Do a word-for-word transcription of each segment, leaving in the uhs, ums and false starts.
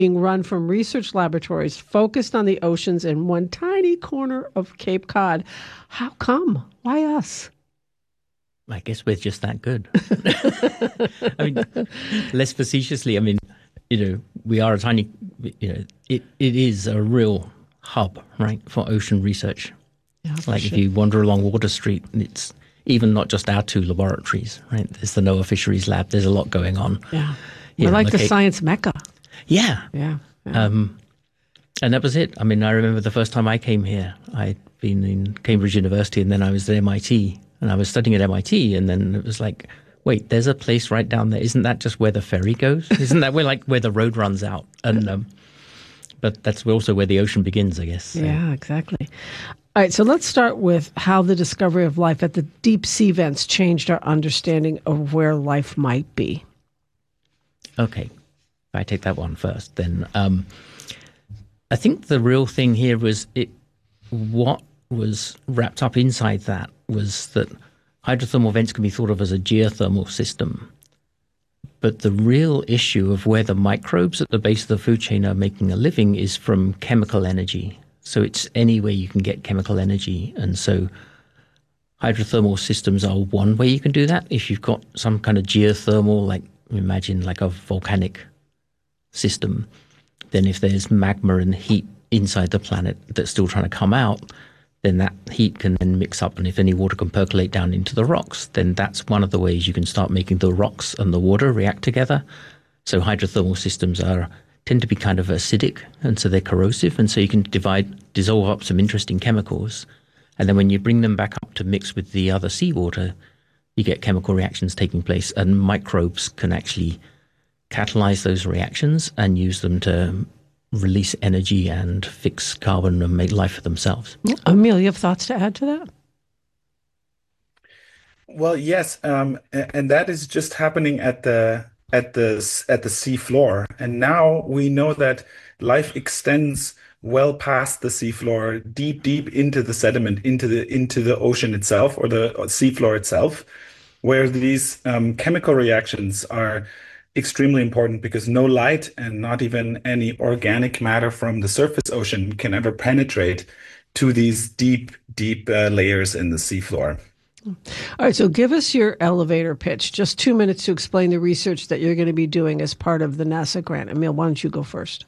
being run from research laboratories focused on the oceans in one tiny corner of Cape Cod. How come? Why us? I guess we're just that good. I mean, less facetiously, I mean, you know, we are a tiny, you know, it, it is a real hub, right, for ocean research. Yeah, like sure. If you wander along Water Street, it's even not just our two laboratories, right? There's the NOAA Fisheries Lab. There's a lot going on. Yeah. We're like the, the science mecca. Yeah. Yeah. yeah. Um, and that was it. I mean, I remember the first time I came here, I'd been in Cambridge University and then I was at M I T and I was studying at M I T. And then it was like, wait, there's a place right down there. Isn't that just where the ferry goes? Isn't that where like where the road runs out? And um, but that's also where the ocean begins, I guess. So. Yeah, exactly. All right, so let's start with how the discovery of life at the deep sea vents changed our understanding of where life might be. Okay, if I take that one first, then um, I think the real thing here was it. What was wrapped up inside that was that hydrothermal vents can be thought of as a geothermal system. But the real issue of where the microbes at the base of the food chain are making a living is from chemical energy. So it's any way you can get chemical energy. And so hydrothermal systems are one way you can do that. If you've got some kind of geothermal, like imagine like a volcanic system, then if there's magma and heat inside the planet that's still trying to come out, then that heat can then mix up. And if any water can percolate down into the rocks, then that's one of the ways you can start making the rocks and the water react together. So hydrothermal systems are tend to be kind of acidic, and so they're corrosive. And so you can divide, dissolve up some interesting chemicals. And then when you bring them back up to mix with the other seawater, you get chemical reactions taking place. And microbes can actually catalyze those reactions and use them to release energy and fix carbon and make life for themselves. Emil, you have thoughts to add to that? Well, yes, um, and that is just happening at the at the at the sea floor. And now we know that life extends well past the sea floor, deep, deep into the sediment, into the into the ocean itself or the sea floor itself, where these um, chemical reactions are extremely important because no light and not even any organic matter from the surface ocean can ever penetrate to these deep, deep uh, layers in the seafloor. All right, so give us your elevator pitch. Just two minutes to explain the research that you're going to be doing as part of the NASA grant. Emil, why don't you go first?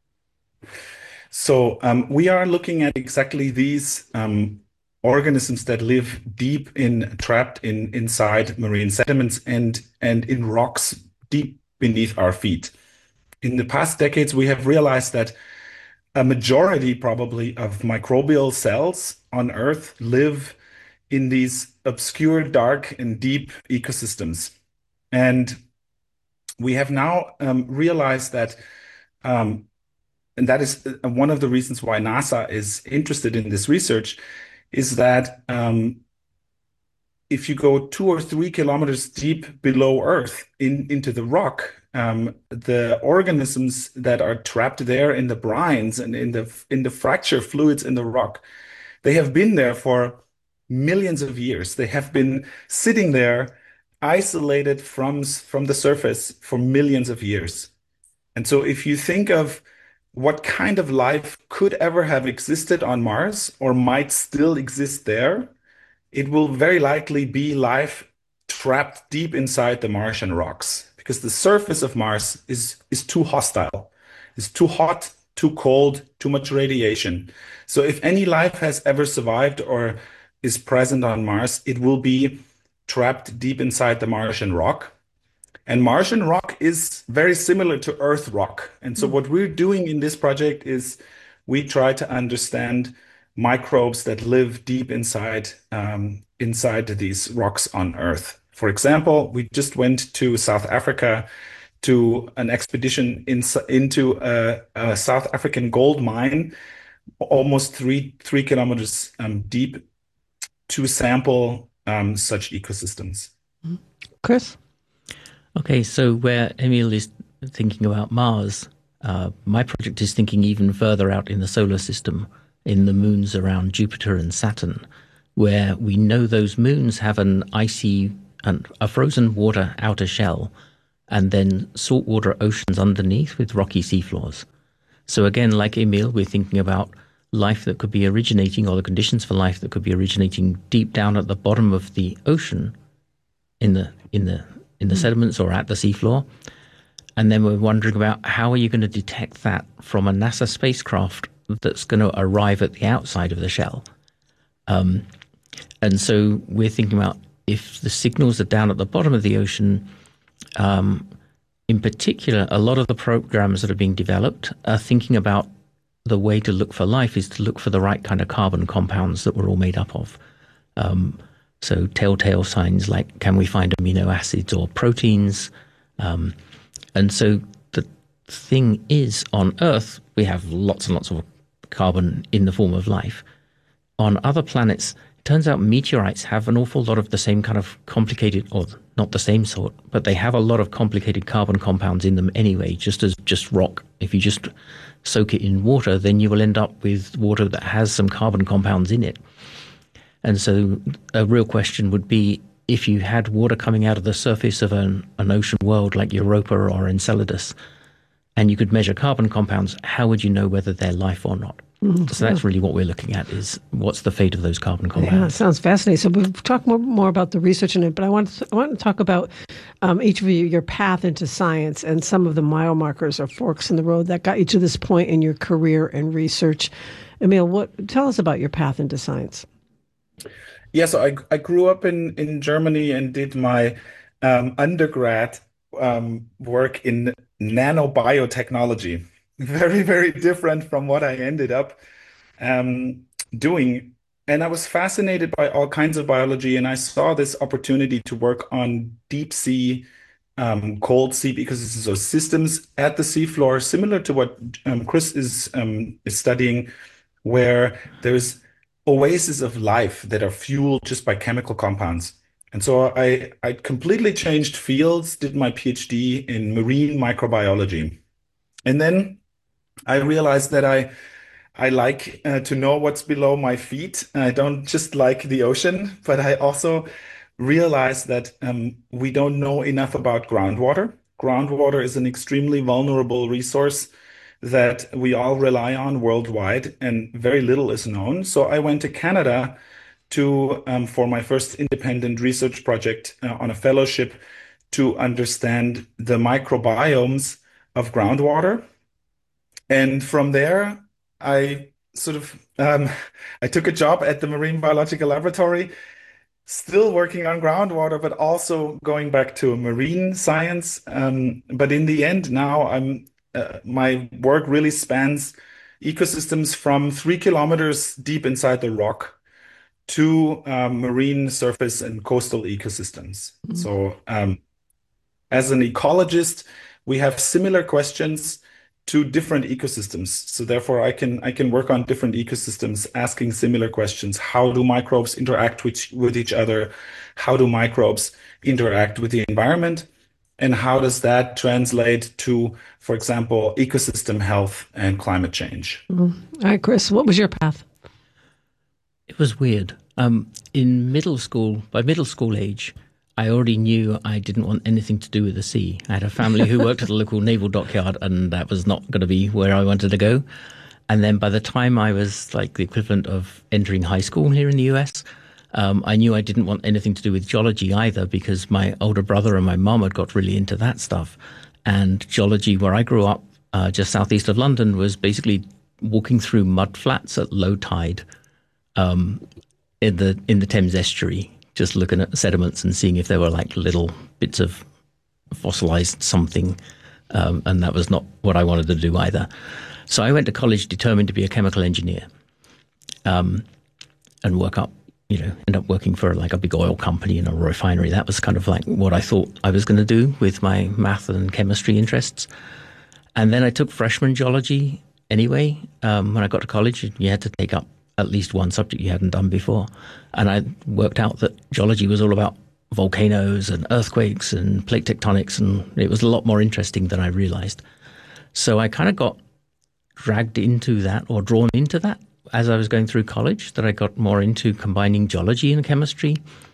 So um, we are looking at exactly these um, organisms that live deep in, trapped in inside marine sediments and and in rocks deep beneath our feet. In the past decades, we have realized that a majority probably of microbial cells on Earth live in these obscure, dark, and deep ecosystems. And we have now um, realized that, um, and that is one of the reasons why NASA is interested in this research, is that um, if you go two or three kilometers deep below Earth in, into the rock, um, the organisms that are trapped there in the brines and in the in the fracture fluids in the rock, they have been there for millions of years. They have been sitting there, isolated from from the surface for millions of years. And so, if you think of what kind of life could ever have existed on Mars or might still exist there, it will very likely be life trapped deep inside the Martian rocks because the surface of Mars is, is too hostile. It's too hot, too cold, too much radiation. So if any life has ever survived or is present on Mars, it will be trapped deep inside the Martian rock. And Martian rock is very similar to Earth rock. And so what we're doing in this project is we try to understand microbes that live deep inside um, inside these rocks on Earth. For example, we just went to South Africa to an expedition in, into a, a South African gold mine, almost three three kilometers um, deep, to sample um, such ecosystems. Chris? Okay, so where Emil is thinking about Mars, uh, my project is thinking even further out in the solar system, in the moons around Jupiter and Saturn, where we know those moons have an icy and a frozen water outer shell, and then saltwater oceans underneath with rocky seafloors. So again, like Emil, we're thinking about life that could be originating, or the conditions for life that could be originating deep down at the bottom of the ocean, in the in the in the mm. sediments or at the seafloor. And then we're wondering about how are you going to detect that from a NASA spacecraft that's going to arrive at the outside of the shell. Um, and so we're thinking about if the signals are down at the bottom of the ocean. Um, in particular, a lot of the programs that are being developed are thinking about the way to look for life is to look for the right kind of carbon compounds that we're all made up of. Um, so telltale signs like, can we find amino acids or proteins? Um, and so the thing is, on Earth, we have lots and lots of carbon in the form of life. On other planets, it turns out meteorites have an awful lot of the same kind of complicated, or not the same sort, but they have a lot of complicated carbon compounds in them anyway, just as just rock. If you just soak it in water, then you will end up with water that has some carbon compounds in it. And so a real question would be, if you had water coming out of the surface of an, an ocean world like Europa or Enceladus, and you could measure carbon compounds, how would you know whether they're life or not? Mm-hmm. So that's really what we're looking at, is what's the fate of those carbon compounds. Yeah, it sounds fascinating. So we've talked more, more about the research in it, but I want to, I want to talk about um, each of you, your path into science and some of the mile markers or forks in the road that got you to this point in your career and research. Emil, what, tell us about your path into science. Yeah, so I, I grew up in, in Germany and did my um, undergrad um, work in nanobiotechnology. Very, very different from what I ended up um, doing. And I was fascinated by all kinds of biology, and I saw this opportunity to work on deep sea, um, cold sea ecosystems, so systems at the seafloor, similar to what um, Chris is, um, is studying, where there's oases of life that are fueled just by chemical compounds. And so I, I completely changed fields, did my PhD in marine microbiology. And then I realized that I I like uh, to know what's below my feet. I don't just like the ocean, but I also realized that um, we don't know enough about groundwater. Groundwater is an extremely vulnerable resource that we all rely on worldwide, and very little is known. So I went to Canada to um, for my first independent research project uh, on a fellowship to understand the microbiomes of groundwater. And from there, I sort of um, I took a job at the Marine Biological Laboratory, still working on groundwater, but also going back to marine science. Um, but in the end, now I'm uh, my work really spans ecosystems from three kilometers deep inside the rock to um, marine surface and coastal ecosystems. Mm-hmm. So, um, as an ecologist, we have similar questions to different ecosystems. So therefore, I can I can work on different ecosystems, asking similar questions. How do microbes interact with, with each other? How do microbes interact with the environment? And how does that translate to, for example, ecosystem health and climate change? Mm-hmm. All right, Chris, what was your path? It was weird. Um, in middle school, by middle school age, I already knew I didn't want anything to do with the sea. I had a family who worked at the local naval dockyard, and that was not going to be where I wanted to go. And then by the time I was like the equivalent of entering high school here in the U S, um, I knew I didn't want anything to do with geology either, because my older brother and my mom had got really into that stuff. And geology, where I grew up, uh, just southeast of London, was basically walking through mud flats at low tide um, in the in the Thames estuary, just looking at sediments and seeing if there were like little bits of fossilized something. Um, and that was not what I wanted to do either. So I went to college determined to be a chemical engineer um, and work up, you know, end up working for like a big oil company in a refinery. That was kind of like what I thought I was going to do with my math and chemistry interests. And then I took freshman geology anyway. Um, when I got to college, you had to take up at least one subject you hadn't done before. And I worked out that geology was all about volcanoes and earthquakes and plate tectonics, and it was a lot more interesting than I realized. So I kind of got dragged into that, or drawn into that, as I was going through college, that I got more into combining geology and chemistry.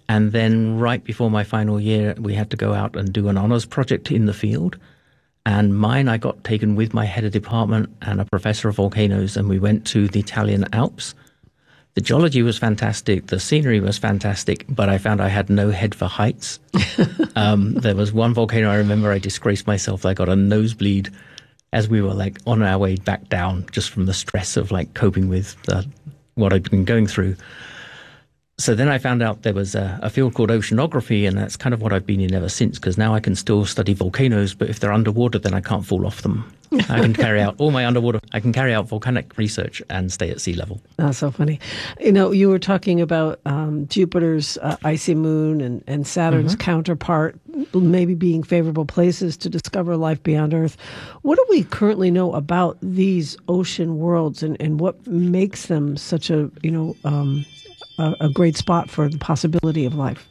And then right before my final year, we had to go out and do an honors project in the field. And mine, I got taken with my head of department and a professor of volcanoes, and we went to the Italian Alps. The geology was fantastic. The scenery was fantastic, but I found I had no head for heights. um, there was one volcano I remember I disgraced myself. I got a nosebleed as we were like on our way back down, just from the stress of like coping with the, what I'd been going through. So then I found out there was a, a field called oceanography, and that's kind of what I've been in ever since, because now I can still study volcanoes, but if they're underwater, then I can't fall off them. I can carry out all my underwater, I can carry out volcanic research and stay at sea level. That's so funny. You know, you were talking about um, Jupiter's uh, icy moon and, and Saturn's mm-hmm. counterpart maybe being favorable places to discover life beyond Earth. What do we currently know about these ocean worlds, and, and what makes them such a, you know, um, a, a great spot for the possibility of life?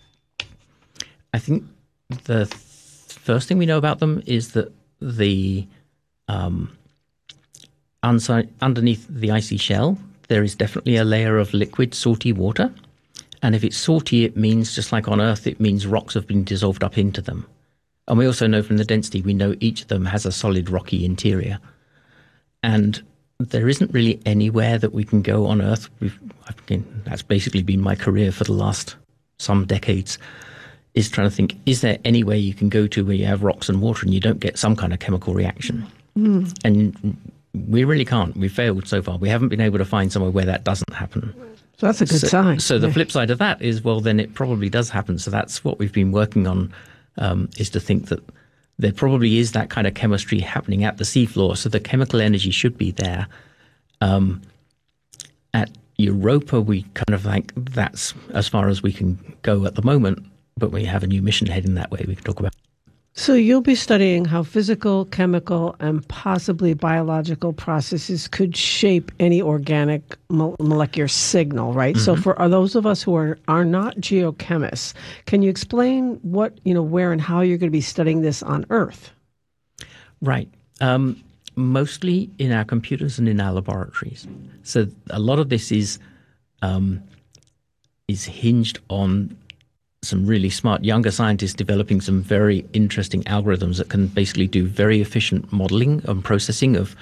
I think the th- first thing we know about them is that the Um, unsi- underneath the icy shell, there is definitely a layer of liquid, salty water. And if it's salty, it means, just like on Earth, it means rocks have been dissolved up into them. And we also know from the density, we know each of them has a solid rocky interior. And there isn't really anywhere that we can go on Earth. We've, I've been, that's basically been my career for the last some decades, is trying to think, is there any way you can go to where you have rocks and water and you don't get some kind of chemical reaction? Mm. And we really can't. We've failed so far. We haven't been able to find somewhere where that doesn't happen. So that's a good so, sign. So the yeah. flip side of that is, well, then it probably does happen. So that's what we've been working on, um, is to think that there probably is that kind of chemistry happening at the seafloor. So the chemical energy should be there. Um, at Europa, we kind of think that's as far as we can go at the moment, but we have a new mission heading that way we can talk about. So you'll be studying how physical, chemical, and possibly biological processes could shape any organic mo- molecular signal, right? Mm-hmm. So for are those of us who are, are not geochemists, can you explain what, you know, where and how you're going to be studying this on Earth? Right. Um, mostly in our computers and in our laboratories. So a lot of this is um, is hinged on some really smart younger scientists developing some very interesting algorithms that can basically do very efficient modeling and processing of,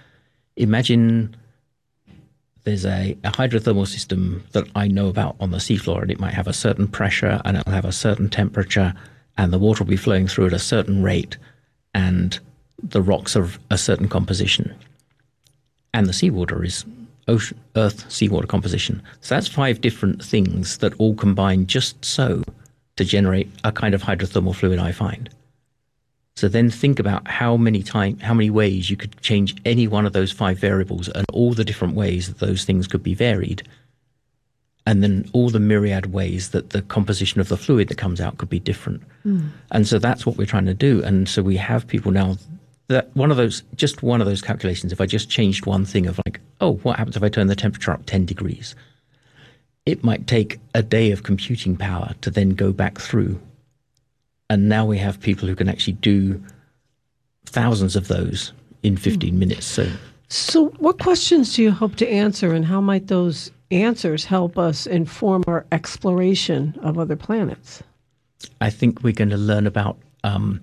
imagine there's a, a hydrothermal system that I know about on the seafloor, and it might have a certain pressure and it'll have a certain temperature, and the water will be flowing through at a certain rate, and the rocks are of a certain composition. And the seawater is ocean, earth, seawater composition. So that's five different things that all combine just so to generate a kind of hydrothermal fluid I find. So then think about how many time, how many ways you could change any one of those five variables, and all the different ways that those things could be varied. And then all the myriad ways that the composition of the fluid that comes out could be different. Mm. And so that's what we're trying to do. And so we have people now that one of those, just one of those calculations, if I just changed one thing of like, oh, what happens if I turn the temperature up ten degrees? It might take a day of computing power to then go back through. And now we have people who can actually do thousands of those in fifteen minutes. So, so what questions do you hope to answer, and how might those answers help us inform our exploration of other planets? I think we're going to learn about um,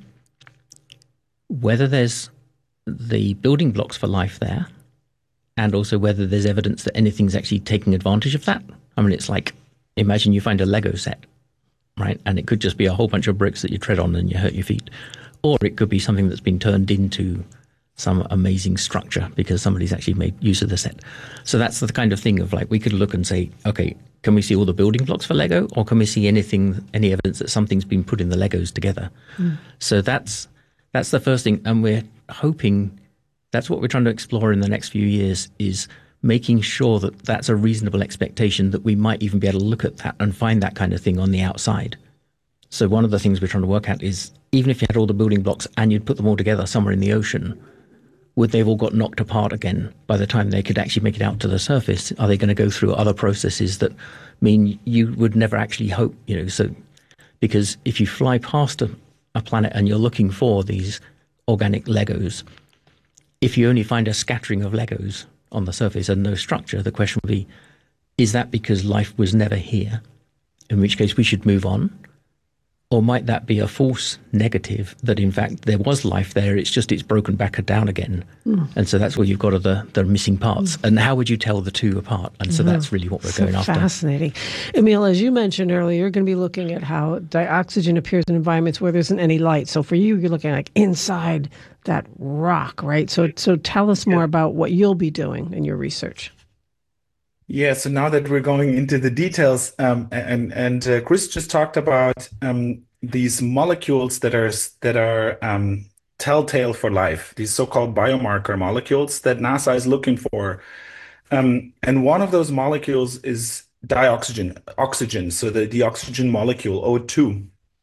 whether there's the building blocks for life there, and also whether there's evidence that anything's actually taking advantage of that. I mean, it's like, imagine you find a Lego set, right? And it could just be a whole bunch of bricks that you tread on and you hurt your feet. Or it could be something that's been turned into some amazing structure because somebody's actually made use of the set. So that's the kind of thing of like, we could look and say, okay, can we see all the building blocks for Lego? Or can we see anything, any evidence that something's been put in the Legos together? Mm. So that's that's the first thing. And we're hoping, that's what we're trying to explore in the next few years, is making sure that that's a reasonable expectation, that we might even be able to look at that and find that kind of thing on the outside. So one of the things we're trying to work out is, even if you had all the building blocks and you'd put them all together somewhere in the ocean, would they have all got knocked apart again by the time they could actually make it out to the surface? Are they going to go through other processes that mean you would never actually hope, you know, so because if you fly past a, a planet and you're looking for these organic Legos, if you only find a scattering of Legos on the surface and no structure, the question would be, is that because life was never here? in which case we should move on? Or might that be a false negative, that in fact there was life there, it's just it's broken back down again. Mm. And so that's where you've got all the, the missing parts. Mm. And how would you tell the two apart? And so mm. that's really what we're so going after. Fascinating. Emil, as you mentioned earlier, you're going to be looking at how dioxygen appears in environments where there isn't any light. So for you, you're looking like inside that rock, right? So, so tell us more yeah. about what you'll be doing in your research. Yeah, so now that we're going into the details, um, and and uh, Chris just talked about um, these molecules that are that are um, telltale for life, these so-called biomarker molecules that NASA is looking for, um, and one of those molecules is dioxygen, oxygen. So the the oxygen molecule O two.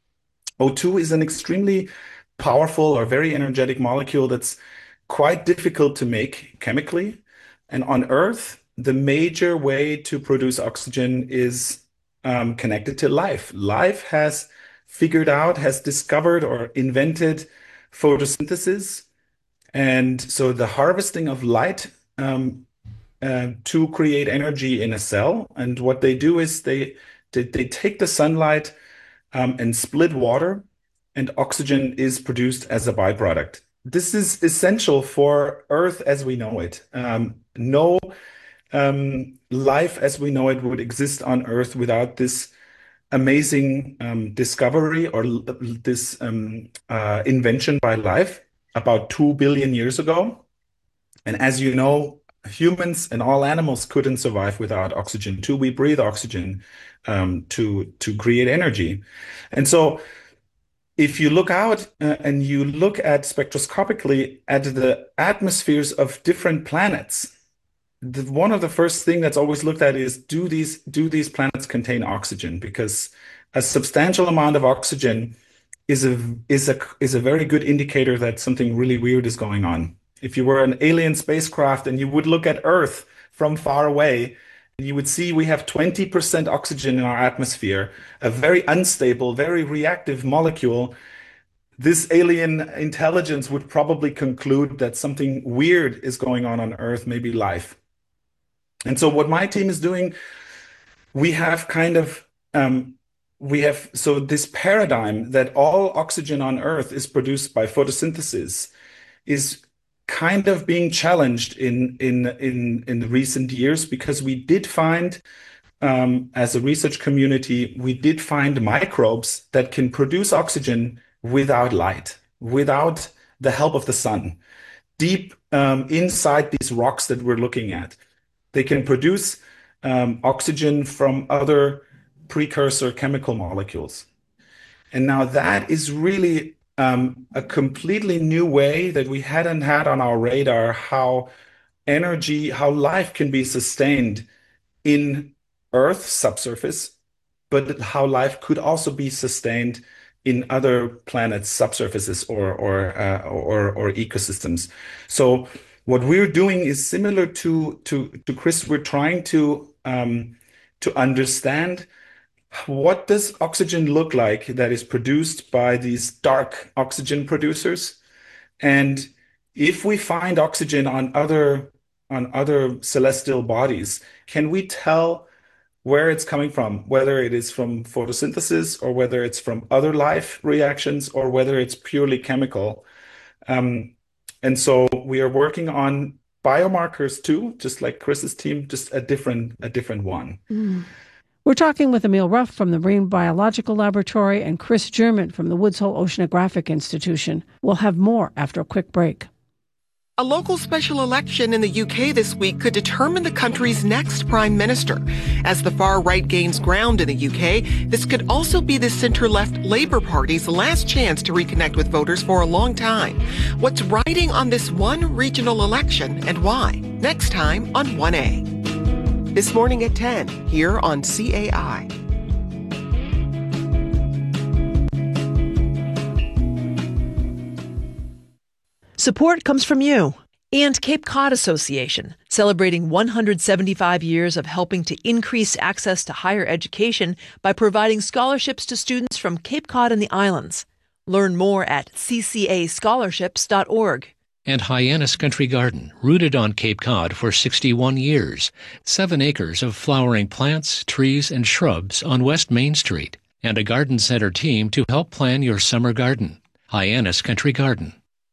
O two is an extremely powerful or very energetic molecule that's quite difficult to make chemically, and on Earth, the major way to produce oxygen is um, connected to life. Life has figured out, has discovered or invented photosynthesis. And so the harvesting of light um, uh, to create energy in a cell. And what they do is they, they, they take the sunlight um, and split water, and oxygen is produced as a byproduct. This is essential for Earth as we know it. Um, no Um, life as we know it would exist on Earth without this amazing um, discovery or this um, uh, invention by life about two billion years ago. And as you know, humans and all animals couldn't survive without oxygen too. We breathe oxygen um, to, to create energy. And so if you look out uh, and you look at spectroscopically at the atmospheres of different planets, The, one of the first thing that's always looked at is do these do these planets contain oxygen? Because a substantial amount of oxygen is a is a is a very good indicator that something really weird is going on. If you were an alien spacecraft and you would look at Earth from far away, you would see we have twenty percent oxygen in our atmosphere, a very unstable, very reactive molecule. This alien intelligence would probably conclude that something weird is going on on Earth, maybe life. And so what my team is doing, we have kind of, um, we have, so this paradigm that all oxygen on Earth is produced by photosynthesis is kind of being challenged in, in, in, in the recent years, because we did find, um, as a research community, we did find microbes that can produce oxygen without light, without the help of the sun, deep um, inside these rocks that we're looking at. They can produce um, oxygen from other precursor chemical molecules. And now that is really um, a completely new way that we hadn't had on our radar, how energy, how life can be sustained in Earth's subsurface, but how life could also be sustained in other planets' subsurfaces or, or, uh, or, or ecosystems. So what we're doing is similar to, to, to Chris. We're trying to, um, to understand what does oxygen look like that is produced by these dark oxygen producers. And if we find oxygen on other, on other celestial bodies, can we tell where it's coming from, whether it is from photosynthesis or whether it's from other life reactions or whether it's purely chemical? Um, And so we are working on biomarkers too, just like Chris's team, just a different a different one. Mm. We're talking with Emil Ruff from the Marine Biological Laboratory and Chris German from the Woods Hole Oceanographic Institution. We'll have more after a quick break. A local special election in the U K this week could determine the country's next prime minister. As the far right gains ground in the U K, this could also be the center-left Labour Party's last chance to reconnect with voters for a long time. What's riding on this one regional election and why? Next time on one A. This morning at ten, here on C A I. Support comes from you and Cape Cod Association, celebrating one hundred seventy-five years of helping to increase access to higher education by providing scholarships to students from Cape Cod and the islands. Learn more at c c a scholarships dot org. And Hyannis Country Garden, rooted on Cape Cod for sixty-one years. Seven acres of flowering plants, trees, and shrubs on West Main Street. And a garden center team to help plan your summer garden. Hyannis Country Garden.